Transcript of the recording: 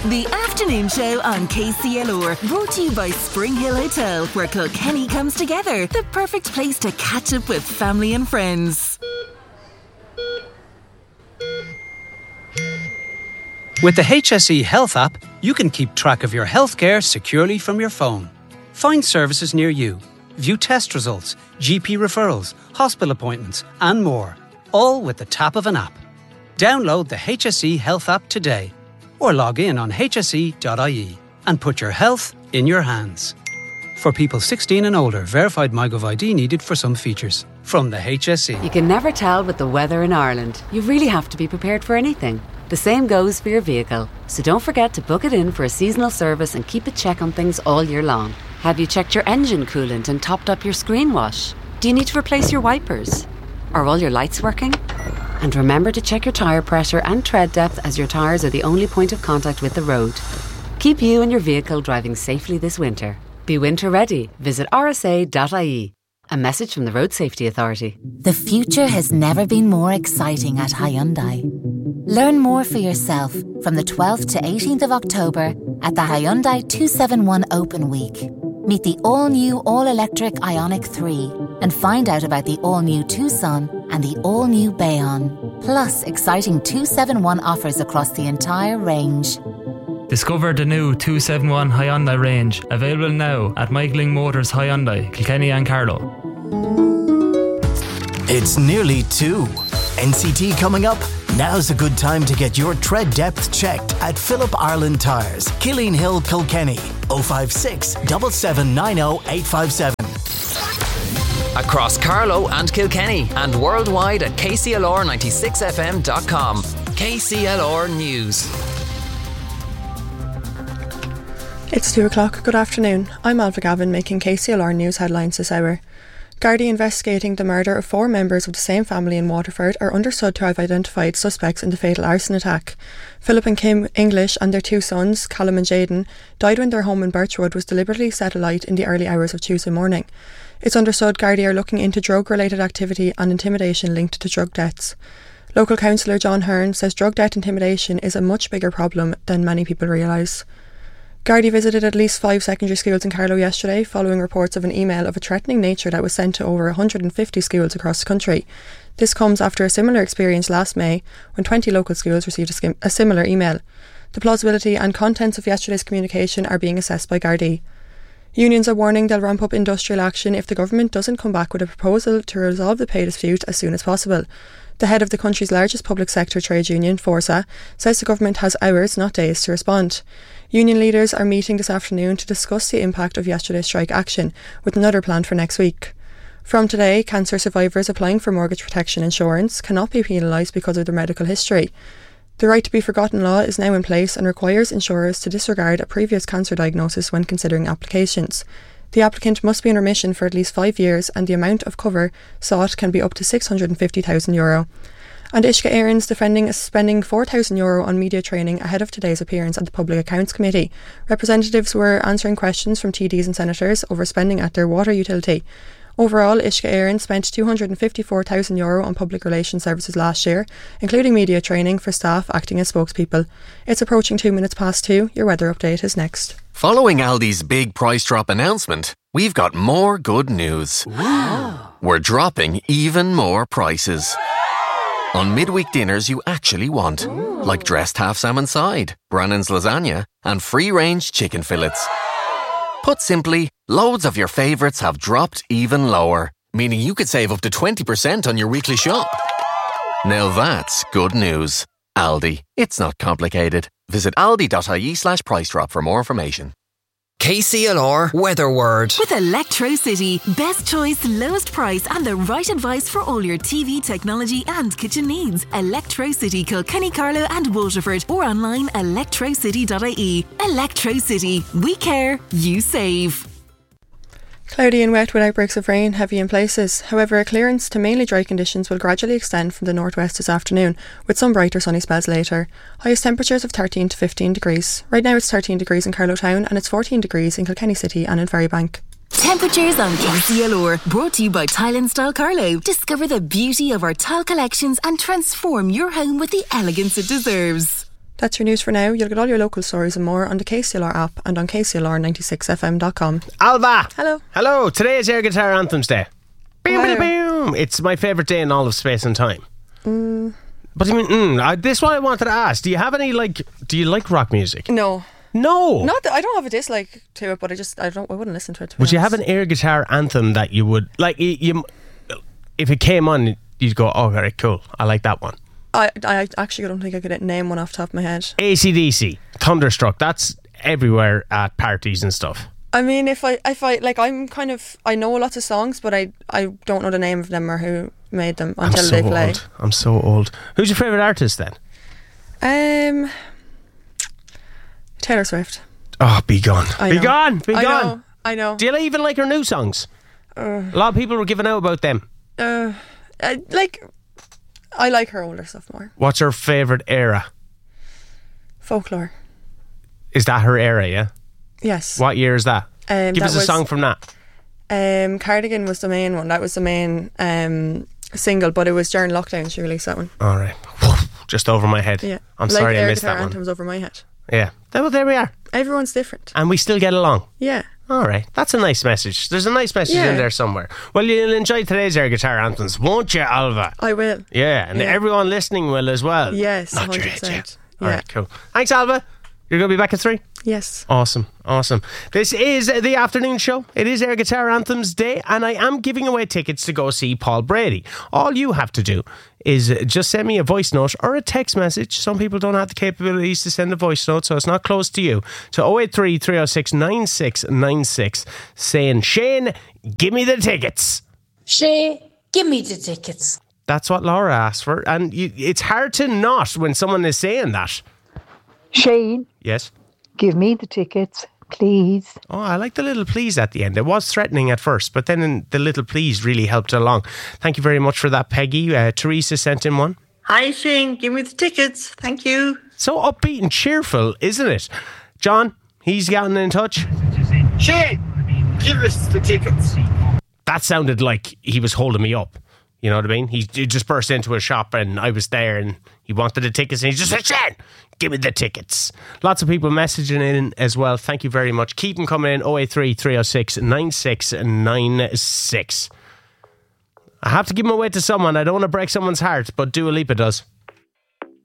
The afternoon show on KCLR, brought to you by Spring Hill Hotel, where Kilkenny comes together. The perfect place to catch up with family and friends. With the HSE Health app, you can keep track of your healthcare securely from your phone. Find services near you, view test results, GP referrals, hospital appointments, and more, all with the tap of an app. Download the HSE Health app today, or log in on hse.ie and put your health in your hands. For people 16 and older, verified MyGov ID needed for some features. From the HSE. You can never tell with the weather in Ireland. You really have to be prepared for anything. The same goes for your vehicle. So don't forget to book it in for a seasonal service and keep a check on things all year long. Have you checked your engine coolant and topped up your screen wash? Do you need to replace your wipers? Are all your lights working? And remember to check your tyre pressure and tread depth, as your tyres are the only point of contact with the road. Keep you and your vehicle driving safely this winter. Be winter ready. Visit rsa.ie. A message from the Road Safety Authority. The future has never been more exciting at Hyundai. Learn more for yourself from the 12th to 18th of October at the Hyundai 271 Open Week. Meet the all-new, all-electric Ioniq 3 and find out about the all-new Tucson and the all-new Bayon. Plus, exciting 271 offers across the entire range. Discover the new 271 Hyundai range, available now at Michaeling Motors Hyundai, Kilkenny and Carlow. It's nearly 2. NCT coming up? Now's a good time to get your tread depth checked at Philip Ireland Tyres, Killeen Hill, Kilkenny. 056 7790 857. Across Carlow and Kilkenny and worldwide at kclr96fm.com. KCLR News. It's 2 o'clock. Good afternoon. I'm Alva Gavin, making KCLR News headlines this hour. Gardaí investigating the murder of 4 members of the same family in Waterford are understood to have identified suspects in the fatal arson attack. Philip and Kim English and their 2 sons, Callum and Jayden, died when their home in Birchwood was deliberately set alight in the early hours of Tuesday morning. It's understood Gardaí are looking into drug-related activity and intimidation linked to drug deaths. Local councillor John Hearn says drug debt intimidation is a much bigger problem than many people realise. Gardaí visited at least 5 secondary schools in Carlow yesterday, following reports of an email of a threatening nature that was sent to over 150 schools across the country. This comes after a similar experience last May, when 20 local schools received a similar email. The plausibility and contents of yesterday's communication are being assessed by Gardaí. Unions are warning they'll ramp up industrial action if the government doesn't come back with a proposal to resolve the pay dispute as soon as possible. The head of the country's largest public sector trade union, Forsa, says the government has hours, not days, to respond. Union leaders are meeting this afternoon to discuss the impact of yesterday's strike action, with another planned for next week. From today, cancer survivors applying for mortgage protection insurance cannot be penalised because of their medical history. The right to be forgotten law is now in place and requires insurers to disregard a previous cancer diagnosis when considering applications. The applicant must be in remission for at least 5 years, and the amount of cover sought can be up to €650,000. And Uisce Éireann's defending spending €4,000 on media training ahead of today's appearance at the Public Accounts Committee. Representatives were answering questions from TDs and senators over spending at their water utility. Overall, Uisce Éireann spent €254,000 on public relations services last year, including media training for staff acting as spokespeople. It's approaching 2 minutes past 2. Your weather update is next. Following Aldi's big price drop announcement, we've got more good news. Wow. We're dropping even more prices. On midweek dinners you actually want, like dressed half salmon side, Brannan's lasagna, and free-range chicken fillets. Put simply, loads of your favourites have dropped even lower, meaning you could save up to 20% on your weekly shop. Now that's good news. Aldi. It's not complicated. Visit aldi.ie/price drop for more information. KCLR Weather Word. With Electrocity, best choice, lowest price and the right advice for all your TV, technology and kitchen needs. Electrocity, Kilkenny, Carlow and Waterford, or online electrocity.ie. Electrocity. We care, you save. Cloudy and wet with outbreaks of rain, heavy in places. However, a clearance to mainly dry conditions will gradually extend from the northwest this afternoon, with some brighter sunny spells later. Highest temperatures of 13 to 15 degrees. Right now it's 13 degrees in Carlow Town and it's 14 degrees in Kilkenny City and in Ferrybank. Temperatures on KCLR, brought to you by Tile and Style Carlow. Discover the beauty of our tile collections and transform your home with the elegance it deserves. That's your news for now. You'll get all your local stories and more on the KCLR app and on KCLR96fm.com. Alva! Hello. Hello, today is Air Guitar Anthems Day. Wow. It's my favourite day in all of space and time. But I mean, this is what I wanted to ask. Do you have any, do you like rock music? No. No. Not that I don't have a dislike to it, but I wouldn't listen to it. Would you have an air guitar anthem that you would you if it came on, you'd go, oh, very cool, I like that one? I actually don't think I could name one off the top of my head. AC/DC, Thunderstruck, that's everywhere at parties and stuff. I mean, if I I know lots of songs, but I don't know the name of them or who made them until they play. I'm so old. Who's your favourite artist then? Taylor Swift. Oh, be gone. Be gone. I know. Do you even like her new songs? A lot of people were giving out about them. I like her older stuff more. What's her favourite era? Folklore. Is that her era, yeah? Yes. What year is that? Give us a song from that. Cardigan was the main one. That was the main single, but it was during lockdown she released that one. Alright. Just over my head. Yeah. I'm sorry I missed that one. Anthems over my head. Yeah. Well, there we are. Everyone's different. And we still get along. Yeah. Alright, that's a nice message. There's a nice message in there somewhere. Well, you'll enjoy today's Air Guitar Anthems, won't you, Alva? I will. Yeah, and everyone listening will as well. Yes, Not 100%. your age yet. Alright, cool. Thanks, Alva. You're going to be back at 3? Yes. Awesome. This is the afternoon show. It is Air Guitar Anthems Day, and I am giving away tickets to go see Paul Brady. All you have to do is just send me a voice note or a text message. Some people don't have the capabilities to send a voice note, so it's not close to you. To 083 306 9696 saying, Shane, give me the tickets. Shane, give me the tickets. That's what Laura asked for, and it's hard to not when someone is saying that. Shane. Yes? Give me the tickets, please. Oh, I like the little please at the end. It was threatening at first, but then the little please really helped along. Thank you very much for that, Peggy. Teresa sent in one. Hi, Shane. Give me the tickets. Thank you. So upbeat and cheerful, isn't it? John, he's gotten in touch. Shane, give us the tickets. That sounded like he was holding me up. You know what I mean? He just burst into a shop and I was there and he wanted the tickets and he just said, Shane, give me the tickets. Lots of people messaging in as well. Thank you very much. Keep them coming in. 083 306 9696. I have to give them away to someone. I don't want to break someone's heart, but Dua Lipa does.